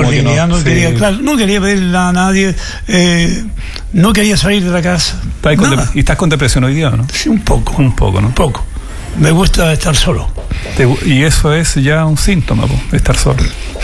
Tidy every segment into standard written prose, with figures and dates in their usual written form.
Por dignidad no quería, sí. Claro, no quería pedirle nada a nadie, no quería salir de la casa. ¿Y estás con depresión hoy día o no? Sí, un poco. Un poco, ¿no? Un poco. Me gusta estar solo. Y eso es ya un síntoma, estar solo.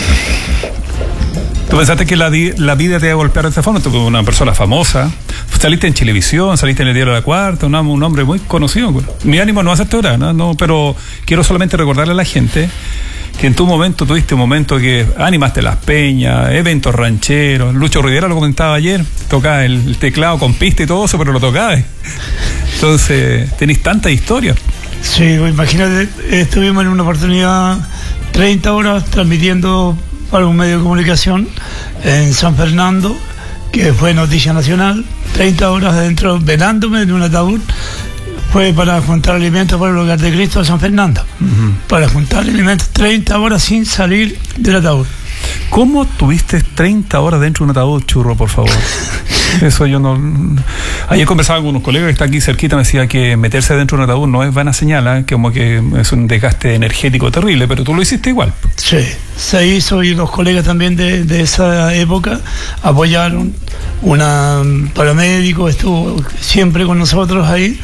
¿Tú pensaste que la vida te iba a golpear de esta forma? Tú como una persona famosa, saliste en televisión, saliste en el diario La Cuarta, un hombre muy conocido. Mi ánimo no va a hacerte orar, ¿no? Pero quiero solamente recordarle a la gente que en tu momento tuviste un momento que animaste las peñas, eventos rancheros. Lucho Rivera lo comentaba ayer, tocaba el teclado con pista y todo eso, pero lo tocaba. Entonces, tenéis tantas historias. Sí, imagínate, estuvimos en una oportunidad 30 horas transmitiendo para un medio de comunicación en San Fernando, que fue noticia nacional, 30 horas adentro velándome en un ataúd. Fue para juntar alimentos para el Hogar de Cristo de San Fernando. Para juntar alimentos 30 horas sin salir del ataúd. ¿Cómo tuviste 30 horas dentro de un ataúd, Churro, por favor? Eso yo no... Ayer conversaba con unos colegas que está aquí cerquita, me decía que meterse dentro de un ataúd no es buena señal, que como que es un desgaste energético terrible, pero tú lo hiciste igual. Sí, se hizo, y los colegas también de esa época apoyaron. Una paramédico estuvo siempre con nosotros ahí,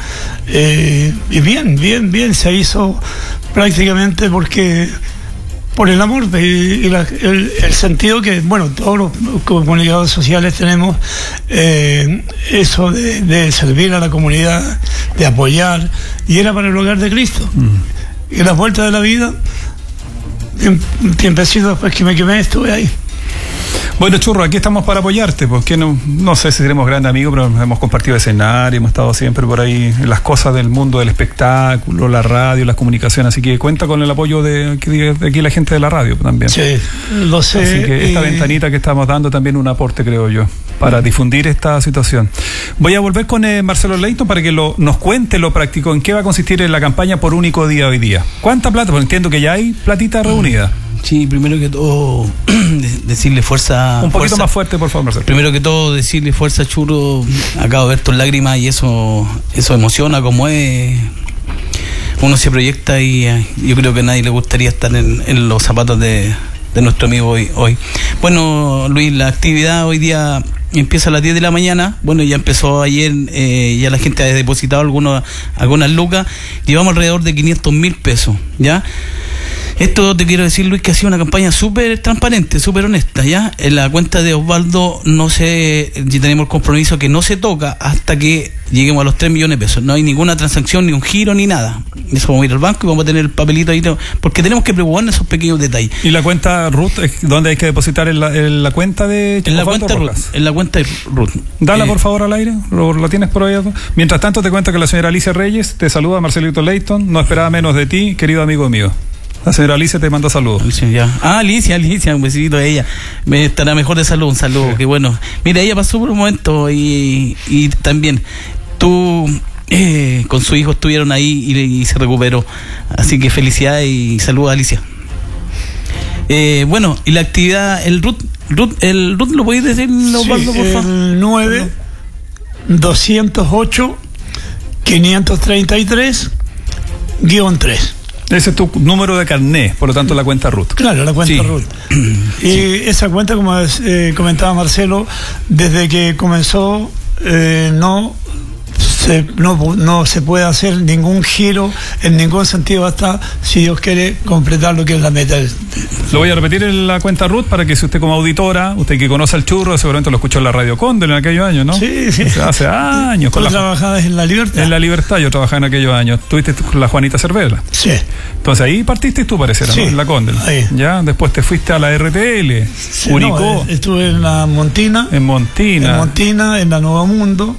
y bien, se hizo prácticamente por el amor y el sentido que, bueno, todos los comunicadores sociales tenemos, eso de servir a la comunidad, de apoyar, y era para el Hogar de Cristo. Y a la vuelta de la vida, un tiempecito después que me quemé, estuve ahí. Bueno, Churro, aquí estamos para apoyarte, porque no sé si seremos grandes amigos, pero hemos compartido escenario, hemos estado siempre por ahí en las cosas del mundo del espectáculo, la radio, las comunicaciones, así que cuenta con el apoyo de aquí la gente de la radio también. Sí, lo sé. Así que esta ventanita que estamos dando también un aporte, creo yo, para difundir esta situación. Voy a volver con Marcelo Leighton para que nos cuente lo práctico, en qué va a consistir en la campaña por único día hoy día. ¿Cuánta plata? Porque entiendo que ya hay platita reunida. Sí, primero que todo, decirle fuerza. Un poquito más fuerte, por favor, Marcelo. Primero que todo, decirle fuerza, Churro. Acabo de ver tus lágrimas y eso emociona, como es. Uno se proyecta y yo creo que a nadie le gustaría estar en los zapatos de nuestro amigo hoy. Bueno, Luis, la actividad hoy día empieza a las 10 de la mañana. Bueno, ya empezó ayer, ya la gente ha depositado algunas lucas. Llevamos alrededor de 500.000 pesos, ¿ya? Esto te quiero decir, Luis, que ha sido una campaña súper transparente, súper honesta, ¿ya? En la cuenta de Osvaldo ya tenemos el compromiso que no se toca hasta que lleguemos a los 3 millones de pesos. No hay ninguna transacción, ni un giro, ni nada. Eso vamos a ir al banco y vamos a tener el papelito ahí, porque tenemos que preocuparnos esos pequeños detalles. ¿Y la cuenta RUT, dónde hay que depositar en la cuenta de en la cuenta RUT? En la cuenta RUT. Dala, por favor, al aire, lo tienes por ahí. Mientras tanto, te cuento que la señora Alicia Reyes te saluda, Marcelito Leighton, no esperaba menos de ti, querido amigo mío. La señora Alicia te manda saludos. Alicia, un besito a ella. Me estará mejor de salud, un saludo, sí. Qué bueno. Mira, ella pasó por un momento y también tú con su hijo estuvieron ahí y se recuperó. Así que felicidades y saludos a Alicia. Bueno, y la actividad, el RUT ¿lo podéis decir, Osvaldo, por favor? El 9-208-533-3. Ese es tu número de carnet, por lo tanto la cuenta RUT. Claro, la cuenta RUT. Y esa cuenta, como comentaba Marcelo, desde que comenzó no se puede hacer ningún giro en ningún sentido hasta, si Dios quiere, completar lo que es la meta. Lo voy a repetir en la cuenta RUT para que si usted como auditora, usted que conoce al Churro, seguramente lo escuchó en la Radio Cóndor en aquellos años, ¿no? Sí. Hace años. ¿Tú trabajabas en La Libertad? En La Libertad yo trabajaba en aquellos años. Tuviste con la Juanita Cervela. Sí. Entonces ahí partiste tú, pareciera, sí, ¿no? En la Cóndor. Ahí. Ya, después te fuiste a la RTL, sí, Curicó. Estuve en la Montina. En Montina, en la Nuevo Mundo.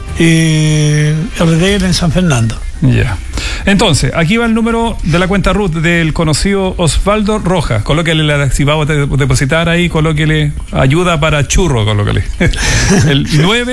RTL en San Fernando. Ya. Entonces, aquí va el número de la cuenta RUT del conocido Osvaldo Rojas. Colóquele, si va a depositar ahí, colóquele ayuda para Churro, colóquele. El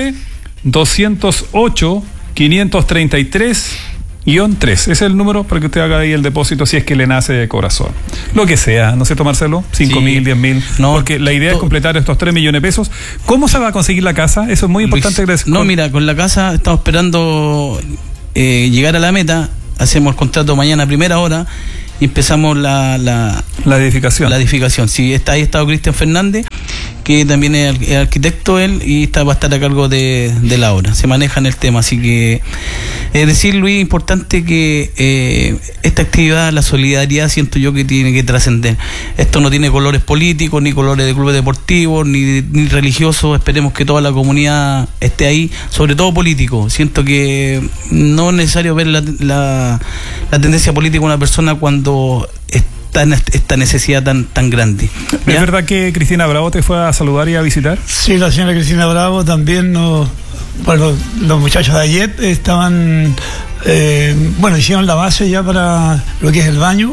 9-208-533-3. Ese es el número para que usted haga ahí el depósito si es que le nace de corazón. Lo que sea, ¿no es cierto, Marcelo? 5.000, 10.000. No, porque la idea es completar estos 3 millones de pesos. ¿Cómo se va a conseguir la casa? Eso es muy importante. Mira, con la casa estamos esperando llegar a la meta. Hacemos el contrato mañana a primera hora y empezamos la edificación. La edificación. Sí, ahí ha estado Cristian Fernández que también es arquitecto él, y va a estar a cargo de la obra. Se maneja en el tema, así que es decir, Luis, importante que esta actividad, la solidaridad, siento yo que tiene que trascender. Esto no tiene colores políticos, ni colores de clubes deportivos, ni religiosos. Esperemos que toda la comunidad esté ahí, sobre todo político. Siento que no es necesario ver la tendencia política de una persona cuando está en esta necesidad tan grande. ¿Ya? ¿Es verdad que Cristina Bravo te fue a saludar y a visitar? Sí, la señora Cristina Bravo también bueno, los muchachos de ayer estaban, hicieron la base ya para lo que es el baño.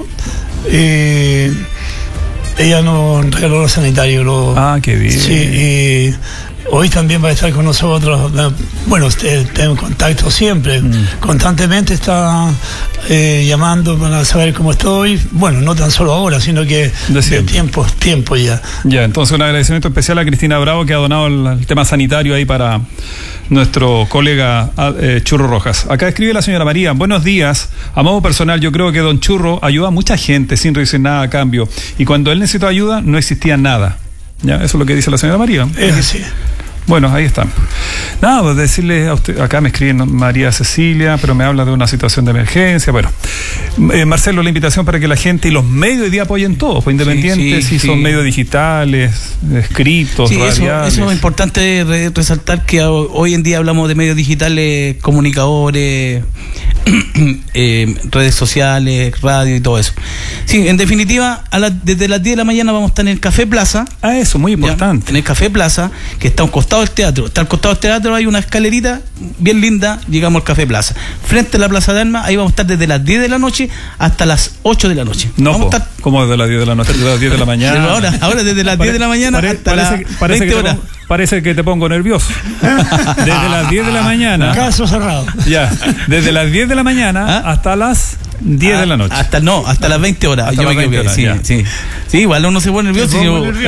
Ella nos regaló los sanitarios. Qué bien. Sí, y hoy también va a estar con nosotros. Bueno, tengo contacto siempre, constantemente está llamando para saber cómo estoy. Bueno, no tan solo ahora, sino que de tiempo ya. Ya, entonces un agradecimiento especial a Cristina Bravo, que ha donado el tema sanitario ahí para nuestro colega Churro Rojas. Acá escribe la señora María: buenos días. A modo personal, yo creo que don Churro ayuda a mucha gente sin recibir nada a cambio, y cuando él necesitó ayuda no existía nada. Ya, eso es lo que dice la señora María. Sí. Bueno, ahí están. Nada, pues decirle a usted, acá me escriben María Cecilia, pero me habla de una situación de emergencia. Bueno, Marcelo, la invitación para que la gente y los medios hoy día apoyen todos, pues independientes si son medios digitales, escritos, radiales. Eso es importante resaltar, que hoy en día hablamos de medios digitales, comunicadores, redes sociales, radio y todo eso. Sí, en definitiva, desde las 10 de la mañana vamos a estar en el Café Plaza. Eso, muy importante. Ya, en el Café Plaza, que está a un costado del teatro. Está al costado del teatro, hay una escalerita bien linda, llegamos al Café Plaza. Frente a la Plaza de Armas, ahí vamos a estar desde las 10 de la noche hasta las 8 de la noche. No, vamos a estar... ¿Cómo desde las 10 de la noche? Desde las 10 de la mañana. Ahora desde las 10 de la mañana hasta las 20 horas. Parece que te pongo nervioso. Desde las 10 de la mañana. Caso cerrado. Ya, desde las 10 de la mañana hasta las 10 de la noche. Hasta las 20 horas. Hasta las 20 horas, sí, igual uno se pone nervioso.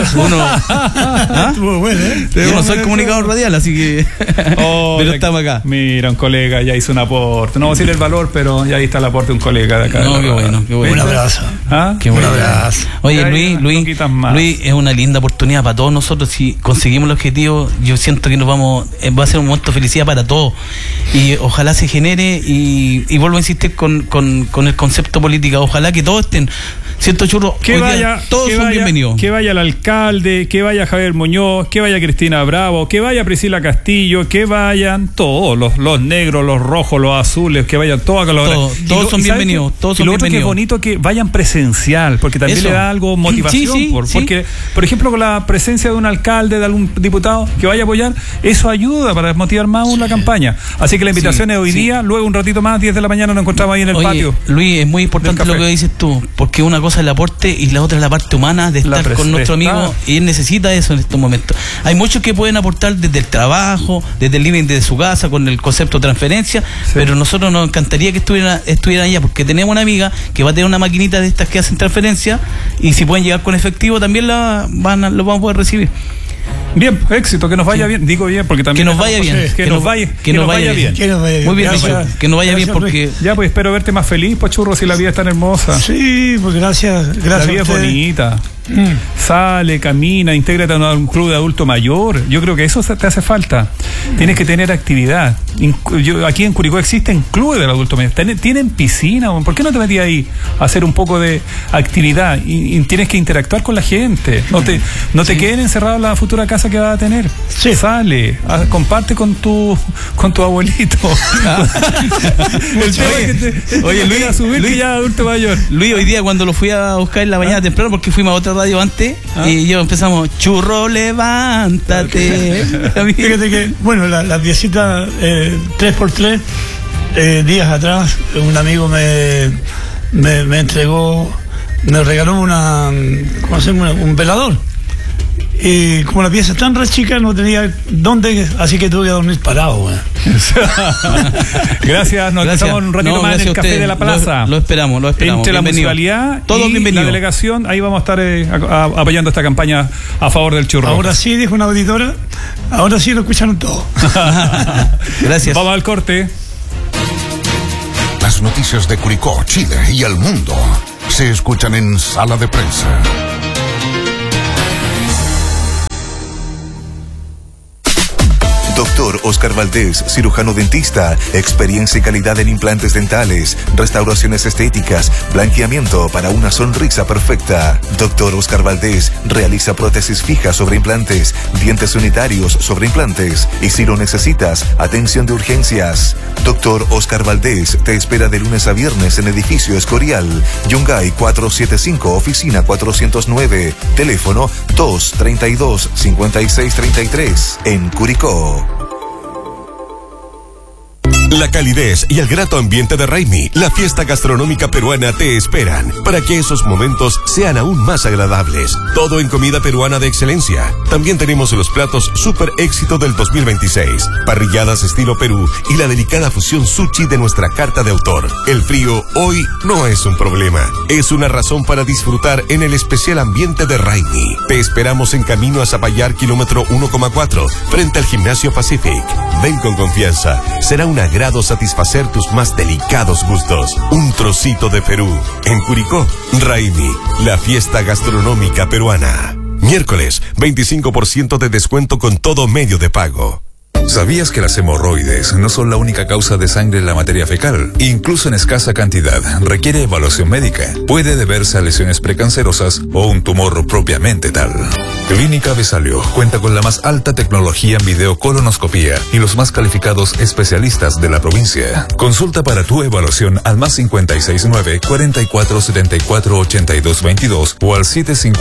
Yo no soy comunicador radial, así que... pero estamos acá. Mira, un colega ya hizo un aporte. No vamos a decir el valor, pero ya ahí está el aporte de un colega de acá. No, qué bueno. Un abrazo. Qué bueno. Un abrazo. Oye, Luis, es una linda oportunidad para todos nosotros. Si conseguimos el objetivo, yo siento que va a ser un momento de felicidad para todos. Y ojalá se genere, y vuelvo a insistir con el concepto política. Ojalá que todos estén. ¿Cierto, Churro? Todos son bienvenidos. Que vaya el alcalde, que vaya Javier Muñoz, que vaya Cristina Bravo, que vaya Priscila Castillo, que vayan todos, los negros, los rojos, los azules, que vayan todos a colaborar. Todos son bienvenidos. Y lo otro que es bonito, que vayan presencial, porque también le da algo motivación. Porque, por ejemplo, con la presencia de un alcalde, de algún diputado que vaya a apoyar, eso ayuda para motivar más aún la campaña. Así que la invitación es hoy día, luego un ratito más, 10 de la mañana nos encontramos ahí en el patio. Luis, es muy importante lo que dices tú, porque una cosa es el aporte y la otra es la parte humana de estar con nuestro amigo, y él necesita eso en estos momentos. Hay muchos que pueden aportar desde el trabajo, desde el living de su casa, con el concepto de transferencia, pero nosotros nos encantaría que estuvieran allá, porque tenemos una amiga que va a tener una maquinita de estas que hacen transferencia, y si pueden llegar con efectivo también lo vamos a poder recibir. Bien, éxito, que nos vaya bien. Digo bien, porque también... Que nos vaya bien. Que nos vaya bien. Muy bien, gracias. Que nos vaya bien, porque... Ya, pues espero verte más feliz, pues, Churro, si la vida es tan hermosa. Sí, pues gracias. La vida es bonita. Sale, camina, intégrate a un club de adulto mayor. Yo creo que eso te hace falta. Tienes que tener actividad. Aquí en Curicó existen clubes del adulto mayor. Tienen piscina. ¿Por qué no te metías ahí a hacer un poco de actividad? Y tienes que interactuar con la gente. No te queden encerrado en la futura casa que vas a tener. Sí. Sale, comparte con tu abuelito. Oye, Luis, ya adulto mayor. Luis, hoy día cuando lo fui a buscar en la mañana temprano, porque fuimos a otra radio antes, y yo empezamos: Churro, levántate. Fíjate que, bueno, la piecita 3x3, días atrás, un amigo me entregó, me regaló un velador. Y como la pieza es tan re chica, no tenía dónde, así que tuve que dormir parado. Gracias, nos estamos un ratito más en el Café de la Plaza. Lo esperamos. Entre la municipalidad y la delegación, ahí vamos a estar apoyando esta campaña a favor del churro. Ahora sí, dijo una auditora, ahora sí lo escucharon todo. Gracias. Vamos al corte. Las noticias de Curicó, Chile y el mundo se escuchan en Sala de Prensa. Doctor Oscar Valdés, cirujano dentista, experiencia y calidad en implantes dentales, restauraciones estéticas, blanqueamiento para una sonrisa perfecta. Doctor Oscar Valdés realiza prótesis fijas sobre implantes, dientes unitarios sobre implantes y si lo necesitas, atención de urgencias. Doctor Oscar Valdés te espera de lunes a viernes en Edificio Escorial, Yungay 475, oficina 409, teléfono 232-5633, en Curicó. La calidez y el grato ambiente de Raimi, la fiesta gastronómica peruana, te esperan para que esos momentos sean aún más agradables. Todo en comida peruana de excelencia. También tenemos los platos super éxito del 2026, parrilladas estilo Perú y la delicada fusión sushi de nuestra carta de autor. El frío hoy no es un problema, es una razón para disfrutar en el especial ambiente de Raimi. Te esperamos en camino a Zapallar, kilómetro 1,4, frente al Gimnasio Pacific. Ven con confianza, será un agrado satisfacer tus más delicados gustos. Un trocito de Perú. En Curicó, Raimi, la fiesta gastronómica peruana. Miércoles, 25% de descuento con todo medio de pago. ¿Sabías que las hemorroides no son la única causa de sangre en la materia fecal? Incluso en escasa cantidad, requiere evaluación médica. Puede deberse a lesiones precancerosas o un tumor propiamente tal. Clínica Vesalio cuenta con la más alta tecnología en videocolonoscopía y los más calificados especialistas de la provincia. Consulta para tu evaluación al más 569-4474-8222 o al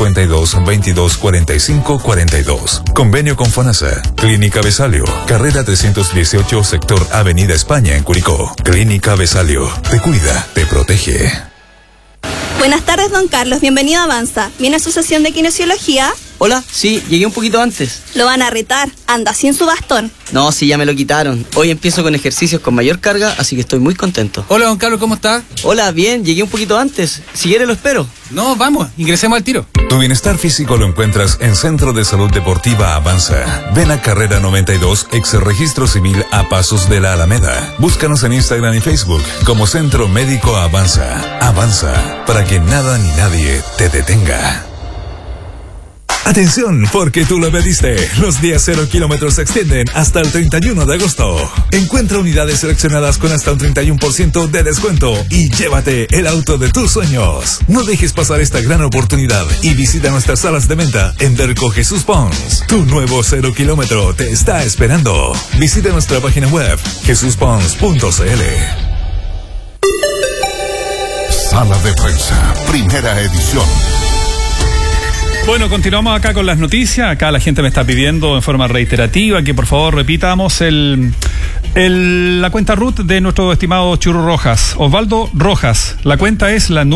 752-2245-42. Convenio con FONASA. Clínica Vesalio, carrera 318, sector Avenida España, en Curicó. Clínica Vesalio, te cuida, te protege. Buenas tardes, don Carlos. Bienvenido a Avanza. ¿Viene a su sesión de kinesiología? Hola, sí, llegué un poquito antes. Lo van a retar. Anda sin su bastón. No, sí, ya me lo quitaron. Hoy empiezo con ejercicios con mayor carga, así que estoy muy contento. Hola, don Carlos, ¿cómo está? Hola, bien, llegué un poquito antes. Si quiere lo espero. No, vamos, ingresemos al tiro. Tu bienestar físico lo encuentras en Centro de Salud Deportiva Avanza. Ven a Carrera 92, ex Registro Civil, a pasos de la Alameda. Búscanos en Instagram y Facebook como Centro Médico Avanza. Avanza, para que nada ni nadie te detenga. Atención, porque tú lo pediste. Los días 0 kilómetros se extienden hasta el 31 de agosto. Encuentra unidades seleccionadas con hasta un 31% de descuento y llévate el auto de tus sueños. No dejes pasar esta gran oportunidad y visita nuestras salas de venta en Derco Jesús Pons. Tu nuevo 0 kilómetro te está esperando. Visita nuestra página web jesuspons.cl. Sala de Prensa, primera edición. Bueno, continuamos acá con las noticias. Acá la gente me está pidiendo en forma reiterativa que por favor repitamos la cuenta RUT de nuestro estimado Churro Rojas, Osvaldo Rojas. La cuenta es la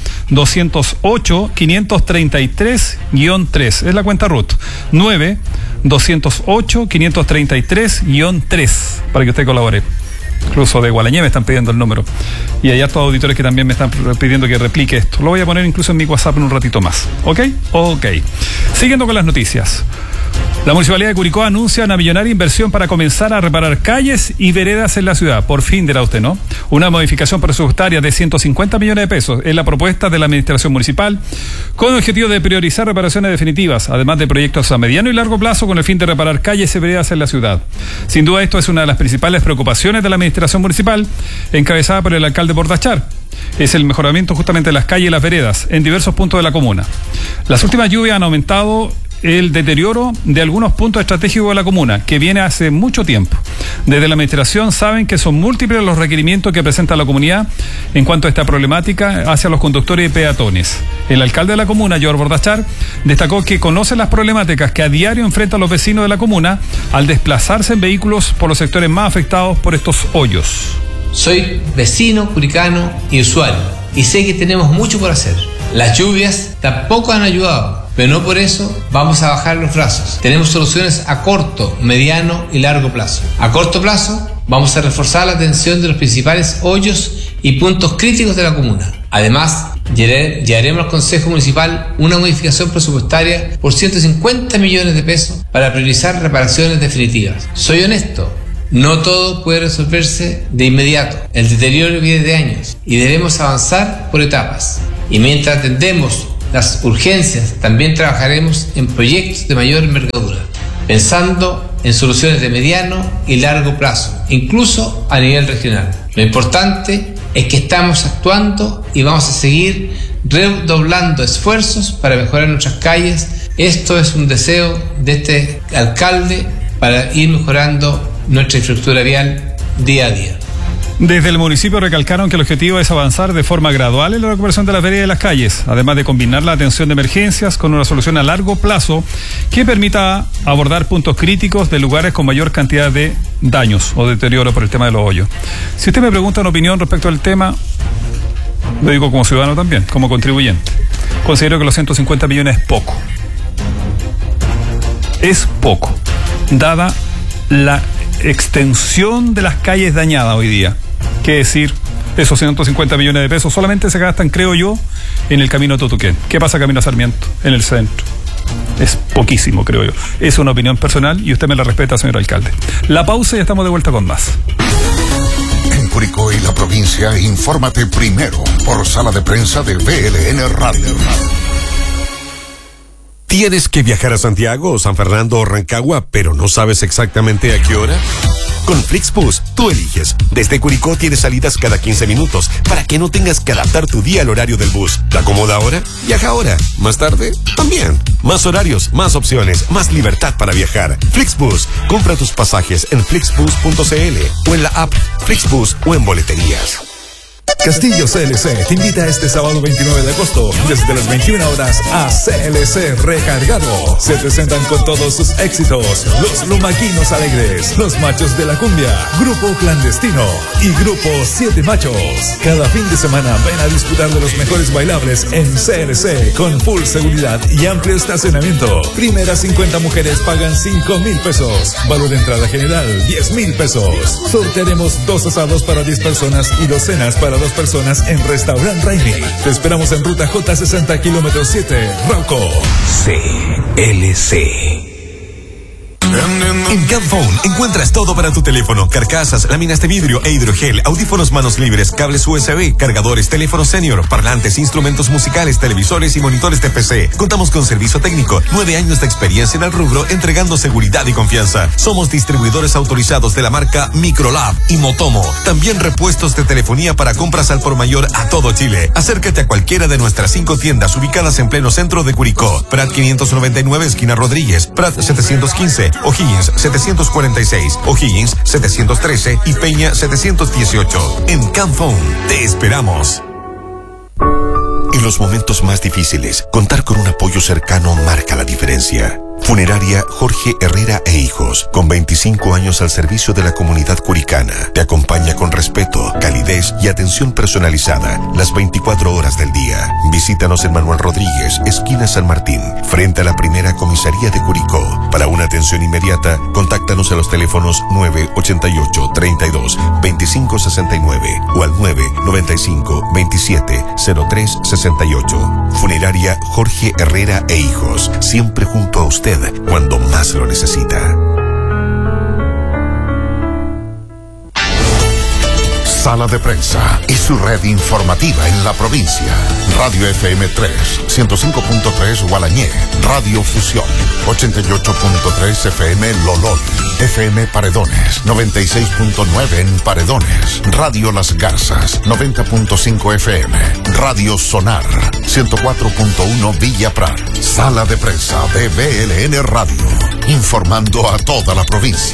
9-208-533-3. Es la cuenta RUT. 9-208-533-3. Para que usted colabore. Incluso de Gualañé me están pidiendo el número. Y hay hartos auditores que también me están pidiendo que replique esto. Lo voy a poner incluso en mi WhatsApp en un ratito más. ¿Ok? Ok. Siguiendo con las noticias. La Municipalidad de Curicó anuncia una millonaria inversión para comenzar a reparar calles y veredas en la ciudad. Por fin, dirá usted, ¿no? Una modificación presupuestaria de 150 millones de pesos es la propuesta de la Administración Municipal con el objetivo de priorizar reparaciones definitivas, además de proyectos a mediano y largo plazo con el fin de reparar calles y veredas en la ciudad. Sin duda, esto es una de las principales preocupaciones de la Administración Municipal, encabezada por el alcalde Bordachar. Es el mejoramiento justamente de las calles y las veredas en diversos puntos de la comuna. Las últimas lluvias han aumentado el deterioro de algunos puntos estratégicos de la comuna, que viene hace mucho tiempo. Desde la administración saben que son múltiples los requerimientos que presenta la comunidad en cuanto a esta problemática hacia los conductores y peatones. El alcalde de la comuna, George Bordachar, destacó que conoce las problemáticas que a diario enfrentan los vecinos de la comuna al desplazarse en vehículos por los sectores más afectados por estos hoyos. Soy vecino, curicano y usuario, y sé que tenemos mucho por hacer. Las lluvias tampoco han ayudado, pero no por eso vamos a bajar los brazos. Tenemos soluciones a corto, mediano y largo plazo. A corto plazo vamos a reforzar la atención de los principales hoyos y puntos críticos de la comuna. Además, llevaremos al Consejo Municipal una modificación presupuestaria por 150 millones de pesos para priorizar reparaciones definitivas. Soy honesto. No todo puede resolverse de inmediato. El deterioro viene de años y debemos avanzar por etapas. Y mientras atendemos las urgencias, también trabajaremos en proyectos de mayor envergadura, pensando en soluciones de mediano y largo plazo, incluso a nivel regional. Lo importante es que estamos actuando y vamos a seguir redoblando esfuerzos para mejorar nuestras calles. Esto es un deseo de este alcalde para ir mejorando nuestra infraestructura vial día a día. Desde el municipio recalcaron que el objetivo es avanzar de forma gradual en la recuperación de las veredas y de las calles, además de combinar la atención de emergencias con una solución a largo plazo que permita abordar puntos críticos de lugares con mayor cantidad de daños o deterioro por el tema de los hoyos. Si usted me pregunta una opinión respecto al tema, lo digo como ciudadano también, como contribuyente. Considero que los 150 millones es poco. Es poco, dada la extensión de las calles dañadas hoy día. ¿Qué decir? Esos 150 millones de pesos solamente se gastan, creo yo, en el camino a Tutuquén. ¿Qué pasa camino a Sarmiento? En el centro. Es poquísimo, creo yo. Es una opinión personal y usted me la respeta, señor alcalde. La pausa y ya estamos de vuelta con más. En Curicó y la provincia, infórmate primero por Sala de Prensa de VLN Radio. ¿Tienes que viajar a Santiago, San Fernando o Rancagua, pero no sabes exactamente a qué hora? Con Flixbus, tú eliges. Desde Curicó tienes salidas cada 15 minutos para que no tengas que adaptar tu día al horario del bus. ¿Te acomoda ahora? Viaja ahora. ¿Más tarde? También. Más horarios, más opciones, más libertad para viajar. Flixbus. Compra tus pasajes en flixbus.cl o en la app Flixbus o en boleterías. Castillo CLC te invita este sábado 29 de agosto desde las 21 horas a CLC Recargado. Se presentan con todos sus éxitos los Lumaquinos Alegres, los Machos de la Cumbia, Grupo Clandestino y Grupo 7 Machos. Cada fin de semana ven a disfrutar de los mejores bailables en CLC con full seguridad y amplio estacionamiento. Primeras 50 mujeres pagan 5,000 pesos. Valor de entrada general 10,000 pesos. Sortearemos 2 asados para 10 personas y 2 cenas para 2 personas en Restaurant Raimi. Te esperamos en ruta J60 kilómetro 7, Rauco. CLC. En Camphone encuentras todo para tu teléfono: carcasas, láminas de vidrio e hidrogel, audífonos manos libres, cables USB, cargadores, teléfonos senior, parlantes, instrumentos musicales, televisores y monitores de PC. Contamos con servicio técnico, 9 años de experiencia en el rubro, entregando seguridad y confianza. Somos distribuidores autorizados de la marca Microlab y Motomo. También repuestos de telefonía para compras al por mayor a todo Chile. Acércate a cualquiera de nuestras 5 tiendas ubicadas en pleno centro de Curicó: Prat 599, esquina Rodríguez; Prat 715, O'Higgins 746, O'Higgins 713 y Peña 718. En Camphone te esperamos. En los momentos más difíciles, contar con un apoyo cercano marca la diferencia. Funeraria Jorge Herrera e Hijos, con 25 años al servicio de la comunidad curicana, te acompaña con respeto, calidez y atención personalizada las 24 horas del día. Visítanos en Manuel Rodríguez, esquina San Martín, frente a la primera comisaría de Curicó. Para una atención inmediata, contáctanos a los teléfonos 988 32 25 69 o al 995 27 03 68. Funeraria Jorge Herrera e Hijos, siempre junto a usted cuando más lo necesita. Sala de Prensa y su red informativa en la provincia. Radio FM 3, 105.3 Gualañé, Radio Fusión, 88.3 FM Lolol, FM Paredones, 96.9 en Paredones, Radio Las Garzas, 90.5 FM, Radio Sonar, 104.1 Villa Prat. Sala de Prensa de VLN Radio, informando a toda la provincia.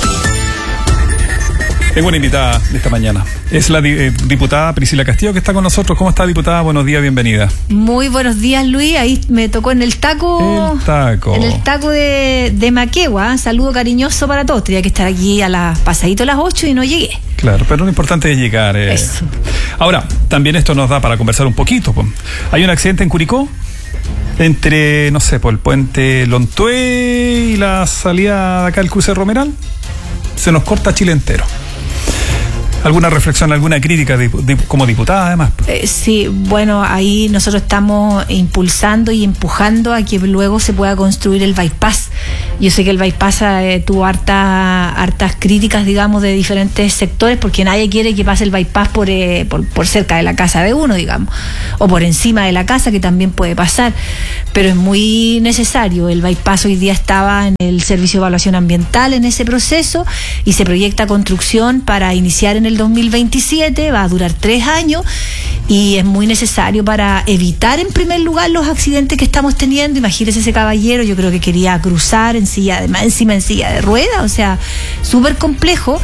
Tengo una invitada de esta mañana. Es la diputada Priscila Castillo, que está con nosotros. ¿Cómo está, diputada? Buenos días, bienvenida. Muy buenos días, Luis. Ahí me tocó en el taco. En el taco de Maquegua. Saludo cariñoso para todos. Tenía que estar aquí pasadito a las 8 y no llegué. Claro, pero lo importante es llegar. Eso. Ahora, también esto nos da para conversar un poquito. Hay un accidente en Curicó, entre, no sé, por el puente Lontué y la salida de acá al cruce Romeral. Se nos corta Chile entero. ¿Alguna reflexión, alguna crítica como diputada además? Sí, bueno, ahí nosotros estamos impulsando y empujando a que luego se pueda construir el bypass Yo sé que el bypass tuvo hartas críticas, digamos, de diferentes sectores, porque nadie quiere que pase el bypass por cerca de la casa de uno, digamos, o por encima de la casa, que también puede pasar, pero es muy necesario. El bypass hoy día estaba en el Servicio de Evaluación Ambiental en ese proceso y se proyecta construcción para iniciar en el 2027, va a durar 3 años y es muy necesario para evitar en primer lugar los accidentes que estamos teniendo. Imagínese ese caballero, yo creo que quería cruzar encima en silla de ruedas, o sea, súper complejo.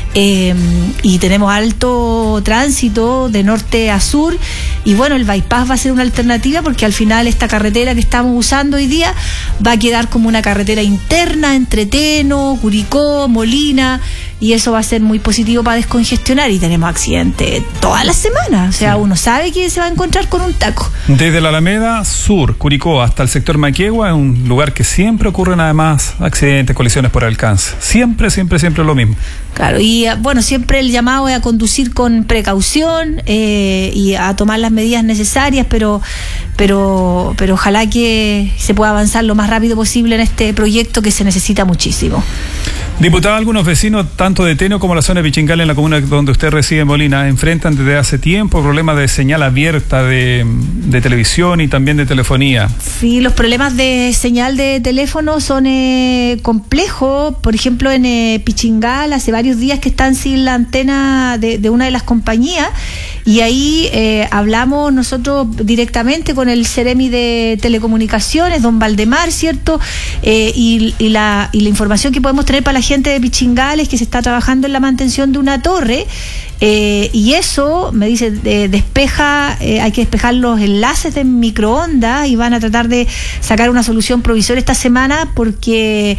Y tenemos alto tránsito de norte a sur y bueno, el bypass va a ser una alternativa porque al final esta carretera que estamos usando hoy día va a quedar como una carretera interna entre Teno, Curicó, Molina, y eso va a ser muy positivo para descongestionar, y tenemos accidentes todas las semanas, o sea, uno sabe que se va a encontrar con un taco. Desde la Alameda Sur, Curicó, hasta el sector Maquegua, es un lugar que siempre ocurren además accidentes, colisiones por alcance, siempre lo mismo. Claro, y bueno, siempre el llamado es a conducir con precaución y a tomar las medidas necesarias, pero ojalá que se pueda avanzar lo más rápido posible en este proyecto que se necesita muchísimo. Diputada, algunos vecinos, tanto de Teno como la zona de Pichingal, en la comuna donde usted reside, en Molina, enfrentan desde hace tiempo problemas de señal abierta de televisión y también de telefonía. Sí, los problemas de señal de teléfono son complejos. Por ejemplo, en Pichingal hace varios días que están sin la antena de una de las compañías, y ahí hablamos nosotros directamente con el Ceremi de Telecomunicaciones, don Valdemar, ¿cierto? Y la información que podemos tener para la gente de Pichingal es que se está trabajando en la mantención de una torre, y eso, me dice, despeja, hay que despejar los enlaces de microondas y van a tratar de sacar una solución provisoria esta semana porque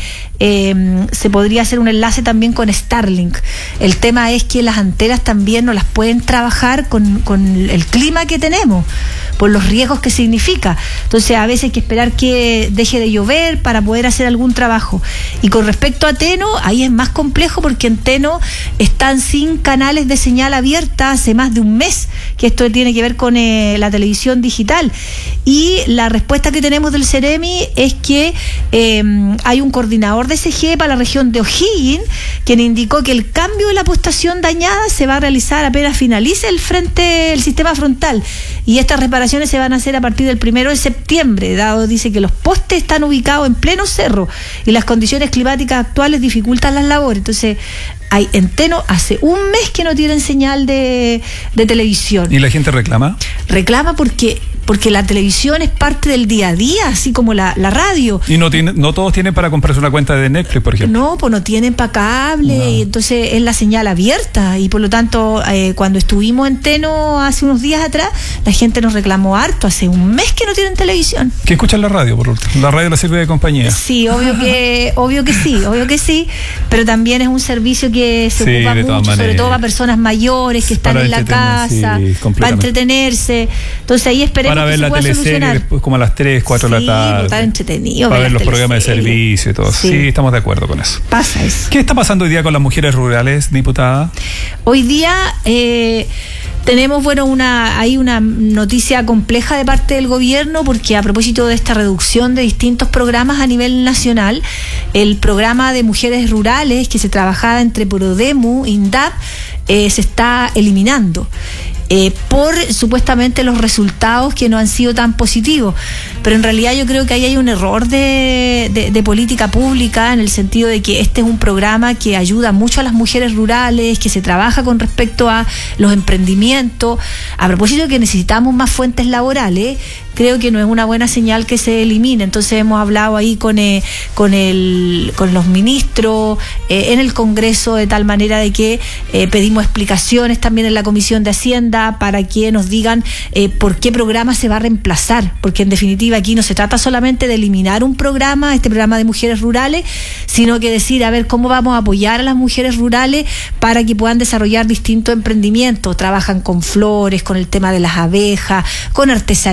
se podría hacer un enlace también con Starlink. El tema es que las antenas también no las pueden trabajar con el clima que tenemos, por los riesgos que significa. Entonces a veces hay que esperar que deje de llover para poder hacer algún trabajo. Y con respecto a Teno, ahí es más complejo porque en Teno están sin canales de señal abierta hace más de un mes, que esto tiene que ver con la televisión digital. Y la respuesta que tenemos del Ceremi es que hay un coordinador de SG para la región de O'Higgins quien indicó que el cambio de la postación dañada se va a realizar apenas finalice el sistema frontal, y estas reparaciones se van a hacer a partir del 1 de septiembre, dado, dice, que los postes están ubicados en pleno cerro y las condiciones climáticas actuales dificultan las labores. Entonces hay en Teno hace un mes que no tienen señal de televisión. ¿Y la gente reclama? Reclama porque la televisión es parte del día a día, así como la radio. Y no todos tienen para comprarse una cuenta de Netflix, por ejemplo. No, pues no tienen para cable, no. Y entonces es la señal abierta, y por lo tanto cuando estuvimos en Teno hace unos días atrás, la gente nos reclamó harto, hace un mes que no tienen televisión. ¿Que escuchan la radio, por último? ¿La radio la sirve de compañía? Sí, obvio que sí, pero también es un servicio que se ocupa mucho, sobre todo para personas mayores que están en la casa, para entretenerse. Entonces ahí esperemos para ver la teleserie después como a las 3, 4 de la tarde. Está entretenido. Para ver los programas de servicio y todo. Sí, estamos de acuerdo con eso. Pasa eso. ¿Qué está pasando hoy día con las mujeres rurales, diputada? Hoy día tenemos, hay una noticia compleja de parte del gobierno, porque a propósito de esta reducción de distintos programas a nivel nacional, el programa de mujeres rurales que se trabajaba entre Prodemu, INDAP, se está eliminando. Por supuestamente los resultados que no han sido tan positivos, pero en realidad yo creo que ahí hay un error de política pública, en el sentido de que este es un programa que ayuda mucho a las mujeres rurales, que se trabaja con respecto a los emprendimientos. A propósito de que necesitamos más fuentes laborales, creo que no es una buena señal que se elimine. Entonces hemos hablado ahí con los ministros en el Congreso, de tal manera de que pedimos explicaciones también en la Comisión de Hacienda para que nos digan por qué programa se va a reemplazar, porque en definitiva aquí no se trata solamente de eliminar un programa, este programa de mujeres rurales, sino que decir, a ver, cómo vamos a apoyar a las mujeres rurales para que puedan desarrollar distintos emprendimientos. Trabajan con flores, con el tema de las abejas, con artesanía,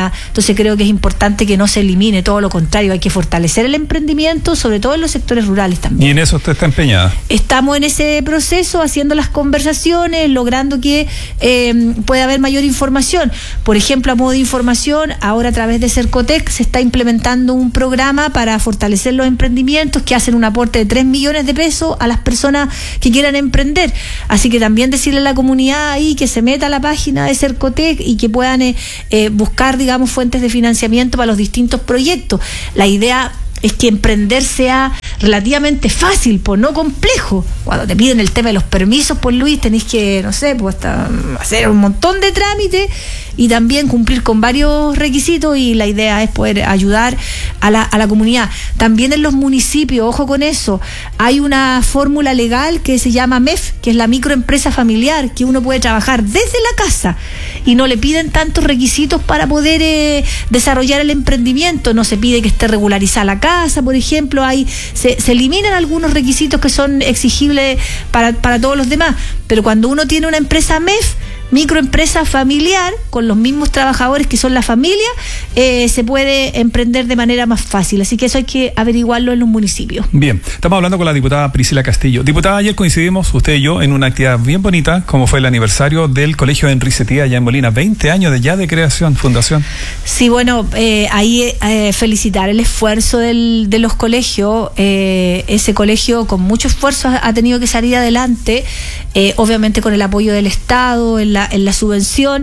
comunidad. Entonces creo que es importante que no se elimine, todo lo contrario, hay que fortalecer el emprendimiento, sobre todo en los sectores rurales también. ¿Y en eso usted está empeñada? Estamos en ese proceso, haciendo las conversaciones, logrando que pueda haber mayor información. Por ejemplo, a modo de información, ahora a través de Cercotec se está implementando un programa para fortalecer los emprendimientos que hacen un aporte de 3 millones de pesos a las personas que quieran emprender. Así que también decirle a la comunidad ahí que se meta a la página de Cercotec y que puedan buscar, digamos, fuentes de financiamiento para los distintos proyectos. La idea es que emprender sea relativamente fácil, pues no complejo. Cuando te piden el tema de los permisos, pues Luis, tenés que, no sé, pues hasta hacer un montón de trámites y también cumplir con varios requisitos, y la idea es poder ayudar a la comunidad. También en los municipios, ojo con eso, hay una fórmula legal que se llama MEF, que es la microempresa familiar, que uno puede trabajar desde la casa y no le piden tantos requisitos para poder desarrollar el emprendimiento. No se pide que esté regularizada la casa, por ejemplo, se eliminan algunos requisitos que son exigibles para todos los demás, pero cuando uno tiene una empresa MEF, microempresa familiar, con los mismos trabajadores que son la familia, se puede emprender de manera más fácil. Así que eso hay que averiguarlo en los municipios. Bien, estamos hablando con la diputada Priscila Castillo. Diputada, ayer coincidimos usted y yo en una actividad bien bonita, como fue el aniversario del Colegio Henry Cetí allá en Molina, 20 años de creación, fundación. Sí, bueno, ahí felicitar el esfuerzo de los colegios. Ese colegio con mucho esfuerzo ha tenido que salir adelante, obviamente con el apoyo del Estado, en la subvención,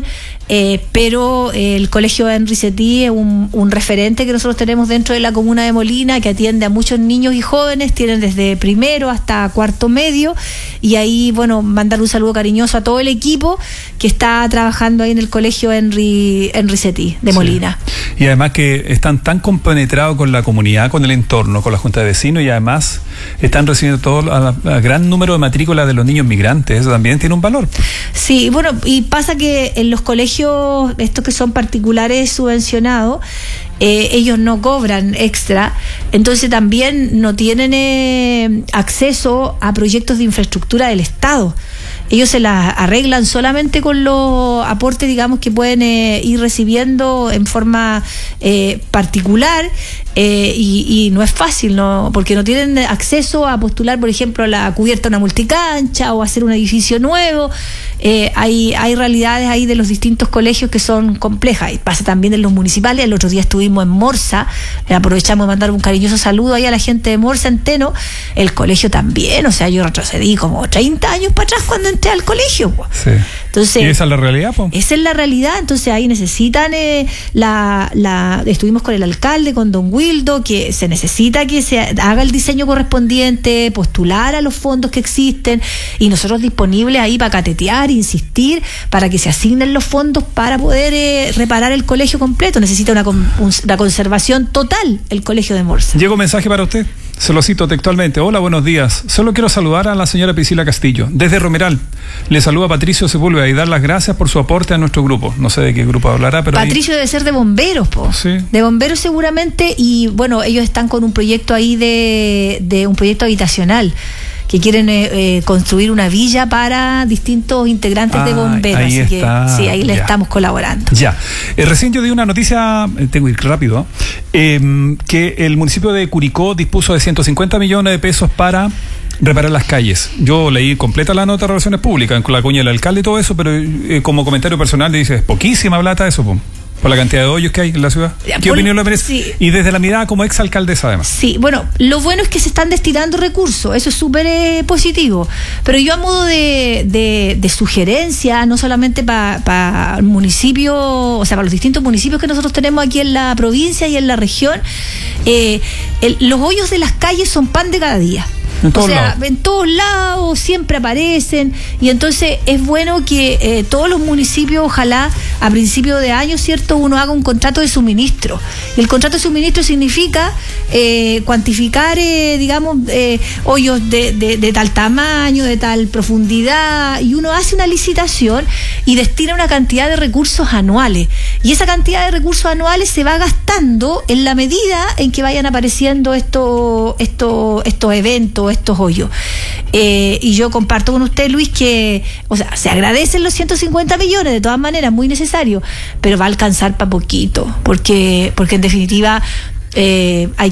pero el Colegio Henry Cetí es un referente que nosotros tenemos dentro de la comuna de Molina, que atiende a muchos niños y jóvenes, tienen desde primero hasta cuarto medio, y ahí, bueno, mandar un saludo cariñoso a todo el equipo que está trabajando ahí en el Colegio Henry Cetí de Molina. Sí. Y además que están tan compenetrados con la comunidad, con el entorno, con la Junta de Vecinos, y además están recibiendo todo a gran número de matrículas de los niños migrantes. Eso también tiene un valor. Sí, bueno, y pasa que en los colegios, estos que son particulares subvencionados, ellos no cobran extra, entonces también no tienen acceso a proyectos de infraestructura del Estado. Ellos se las arreglan solamente con los aportes, digamos, que pueden ir recibiendo en forma particular, y no es fácil, ¿no? Porque no tienen acceso a postular, por ejemplo, a la cubierta de una multicancha o hacer un edificio nuevo. Hay realidades ahí de los distintos colegios que son complejas, y pasa también en los municipales. El otro día estuvimos en Morsa, aprovechamos de mandar un cariñoso saludo ahí a la gente de Morsa, en Teno. El colegio también, o sea, yo retrocedí como 30 años para atrás cuando entré al colegio. Sí. Entonces, ¿y esa es la realidad, po? Esa es la realidad. Entonces ahí necesitan estuvimos con el alcalde, con don Wildo, que se necesita que se haga el diseño correspondiente, postular a los fondos que existen, y nosotros disponibles ahí para catetear, insistir, para que se asignen los fondos para poder reparar el colegio completo. Necesita una conservación total el colegio de Morsa. Llegó un mensaje para usted. Se lo cito textualmente. Hola, buenos días. Solo quiero saludar a la señora Priscila Castillo. Desde Romeral, le saluda Patricio Sepúlveda y dar las gracias por su aporte a nuestro grupo. No sé de qué grupo hablará, pero Patricio debe ser de bomberos, po. Sí. De bomberos seguramente, y bueno, ellos están con un proyecto ahí de un proyecto habitacional, que quieren construir una villa para distintos integrantes de bomberos. Ahí así está, que sí, ahí le ya estamos colaborando. Ya. Recién yo di una noticia, tengo que ir rápido, que el municipio de Curicó dispuso de 150 millones de pesos para reparar las calles. Yo leí completa la nota de Relaciones Públicas, con la cuña del alcalde y todo eso, pero como comentario personal dice, es poquísima plata eso, po, por la cantidad de hoyos que hay en la ciudad. ¿Qué opinión le merece? Sí. Y desde la mirada como exalcaldesa, además. Sí, bueno, lo bueno es que se están destinando recursos, eso es súper positivo, pero yo a modo de sugerencia, no solamente para el municipio, o sea, para los distintos municipios que nosotros tenemos aquí en la provincia y en la región, los hoyos de las calles son pan de cada día. En todos lados siempre aparecen, y entonces es bueno que todos los municipios, ojalá a principio de año, ¿cierto?, uno haga un contrato de suministro. Y el contrato de suministro significa cuantificar, digamos, hoyos de tal tamaño, de tal profundidad, y uno hace una licitación y destina una cantidad de recursos anuales. Y esa cantidad de recursos anuales se va gastando en la medida en que vayan apareciendo estos eventos, estos hoyos. y yo comparto con usted, Luis, que, o sea, se agradecen los 150 millones, de todas maneras, muy necesario, pero va a alcanzar para poquito, porque en definitiva hay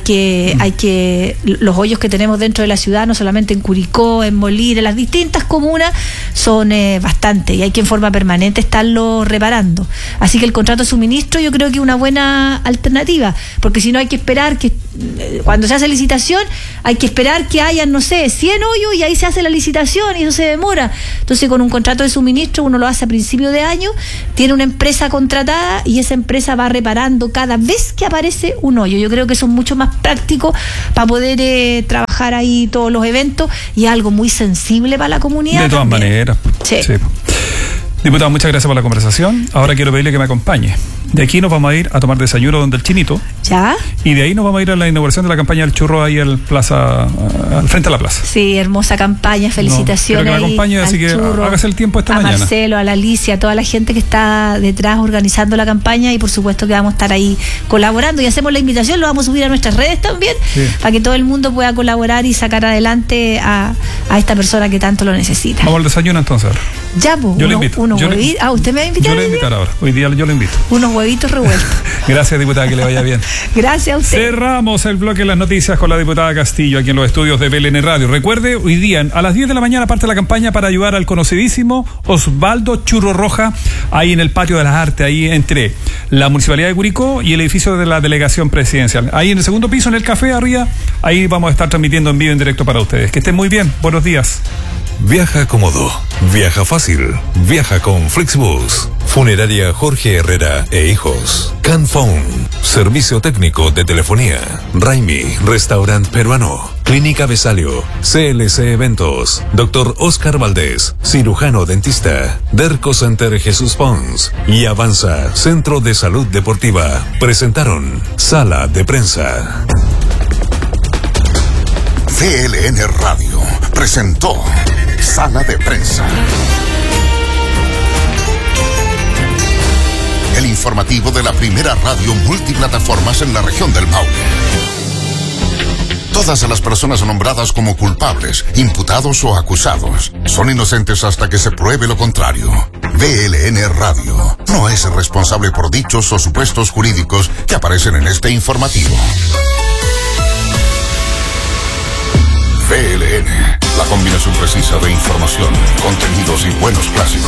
que los hoyos que tenemos dentro de la ciudad, no solamente en Curicó, en Molina, en las distintas comunas, son bastantes, y hay que en forma permanente estarlo reparando. Así que el contrato de suministro yo creo que es una buena alternativa, porque si no hay que esperar que cuando se hace licitación hay que esperar que hayan, no sé, 100 hoyos, y ahí se hace la licitación y eso se demora. Entonces, con un contrato de suministro uno lo hace a principio de año, tiene una empresa contratada y esa empresa va reparando cada vez que aparece un hoyo. Yo creo que eso es mucho más práctico para poder trabajar ahí todos los eventos, y es algo muy sensible para la comunidad. De todas maneras. Sí. Diputado, muchas gracias por la conversación. Ahora quiero pedirle que me acompañe. De aquí nos vamos a ir a tomar desayuno donde el Chinito. ¿Ya? Y de ahí nos vamos a ir a la inauguración de la campaña del churro ahí al frente a la plaza. Sí, hermosa campaña, felicitaciones. Quiero que me acompañe, así que hágase el tiempo esta mañana. A Marcelo, a la Alicia, a toda la gente que está detrás organizando la campaña, y por supuesto que vamos a estar ahí colaborando, y hacemos la invitación, lo vamos a subir a nuestras redes también, para que todo el mundo pueda colaborar y sacar adelante a esta persona que tanto lo necesita. Vamos al desayuno entonces. Ya, pues, yo le invito. ¿Usted me va a invitar? Yo le voy a invitar ahora. Hoy día yo le invito. Unos huevitos revueltos. Gracias, diputada, que le vaya bien. Gracias a usted. Cerramos el bloque de las noticias con la diputada Castillo aquí en los estudios de BLN Radio. Recuerde, hoy día a las 10 de la mañana parte la campaña para ayudar al conocidísimo Osvaldo Churro Roja, ahí en el Patio de las Artes, ahí entre la Municipalidad de Curicó y el edificio de la Delegación Presidencial. Ahí en el segundo piso, en el café arriba, ahí vamos a estar transmitiendo en vivo, en directo para ustedes. Que estén muy bien. Buenos días. Viaja cómodo, viaja fácil, viaja con Flixbus. Funeraria Jorge Herrera e Hijos. Canphone, servicio técnico de telefonía. Raimi, restaurante peruano. Clínica Besalio, CLC Eventos. Dr. Oscar Valdés, cirujano dentista. Derco Center Jesús Pons y Avanza, Centro de Salud Deportiva. Presentaron Sala de Prensa. BLN Radio presentó Sala de Prensa. El informativo de la primera radio multiplataformas en la región del Maule. Todas las personas nombradas como culpables, imputados o acusados son inocentes hasta que se pruebe lo contrario. BLN Radio no es responsable por dichos o supuestos jurídicos que aparecen en este informativo. BLN, la combinación precisa de información, contenidos y buenos clásicos.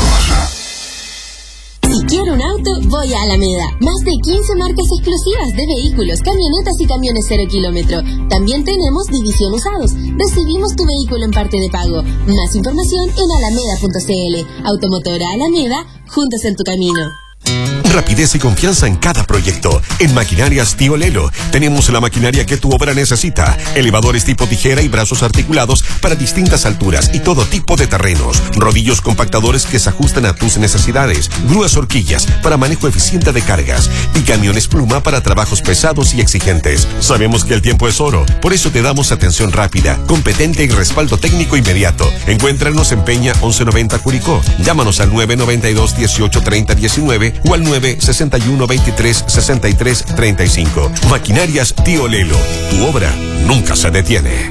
Si quiero un auto, voy a Alameda. Más de 15 marcas exclusivas de vehículos, camionetas y camiones 0 kilómetro. También tenemos división usados. Recibimos tu vehículo en parte de pago. Más información en alameda.cl. Automotora Alameda, juntos en tu camino. Rapidez y confianza en cada proyecto. En Maquinarias Tío Lelo tenemos la maquinaria que tu obra necesita. Elevadores tipo tijera y brazos articulados para distintas alturas y todo tipo de terrenos. Rodillos compactadores que se ajustan a tus necesidades. Grúas horquillas para manejo eficiente de cargas. Y camiones pluma para trabajos pesados y exigentes. Sabemos que el tiempo es oro, por eso te damos atención rápida, competente y respaldo técnico inmediato. Encuéntranos en Peña 1190 Curicó. Llámanos al 992 18 30 19 o al 961 23 63 35. Maquinarias Tío Lelo. Tu obra nunca se detiene.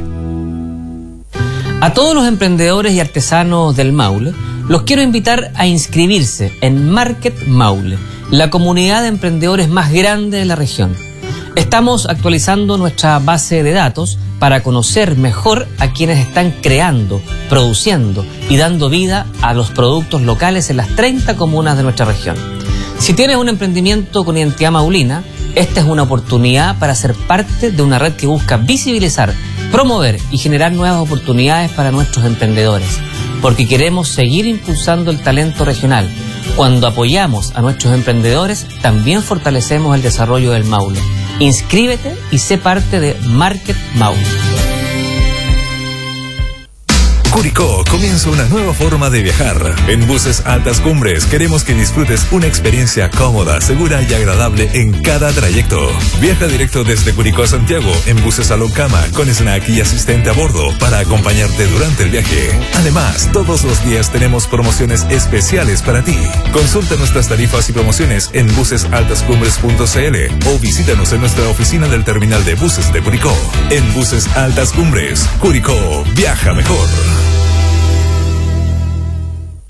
A todos los emprendedores y artesanos del Maule, los quiero invitar a inscribirse en Market Maule, la comunidad de emprendedores más grande de la región. Estamos actualizando nuestra base de datos para conocer mejor a quienes están creando, produciendo y dando vida a los productos locales en las 30 comunas de nuestra región. Si tienes un emprendimiento con identidad maulina, esta es una oportunidad para ser parte de una red que busca visibilizar, promover y generar nuevas oportunidades para nuestros emprendedores, porque queremos seguir impulsando el talento regional. Cuando apoyamos a nuestros emprendedores, también fortalecemos el desarrollo del Maule. Inscríbete y sé parte de Market Maule. Curicó comienza una nueva forma de viajar. En Buses Altas Cumbres queremos que disfrutes una experiencia cómoda, segura y agradable en cada trayecto. Viaja directo desde Curicó a Santiago en buses Salón Cama con snack y asistente a bordo para acompañarte durante el viaje. Además, todos los días tenemos promociones especiales para ti. Consulta nuestras tarifas y promociones en busesaltascumbres.cl o visítanos en nuestra oficina del terminal de buses de Curicó. En Buses Altas Cumbres, Curicó, viaja mejor.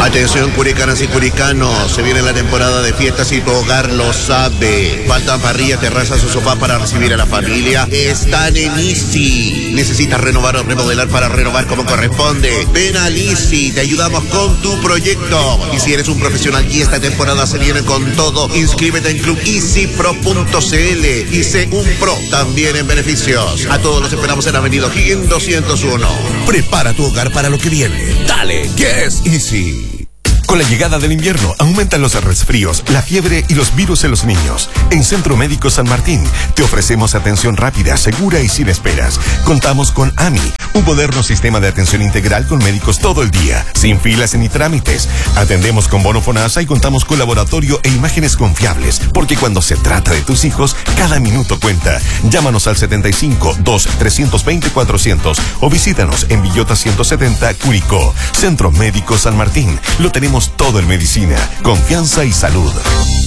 Atención curicanas y curicanos, se viene la temporada de fiestas y tu hogar lo sabe. Faltan parrillas, terrazas o sofás para recibir a la familia. Están en Easy. ¿Necesitas renovar o remodelar para renovar como corresponde? Ven a Easy, te ayudamos con tu proyecto. Y si eres un profesional y esta temporada se viene con todo, inscríbete en clubeasypro.cl y sé un pro también en beneficios. A todos los esperamos en Avenida O'Higgins 201. Prepara tu hogar para lo que viene. Dale, que es Easy. Con la llegada del invierno, aumentan los resfríos, la fiebre y los virus en los niños. En Centro Médico San Martín, te ofrecemos atención rápida, segura y sin esperas. Contamos con AMI, un moderno sistema de atención integral con médicos todo el día, sin filas ni trámites. Atendemos con bono FONASA y contamos con laboratorio e imágenes confiables, porque cuando se trata de tus hijos, cada minuto cuenta. Llámanos al 75-2-320-400 o visítanos en Villota 170, Curicó. Centro Médico San Martín, lo tenemos todo en medicina, confianza y salud.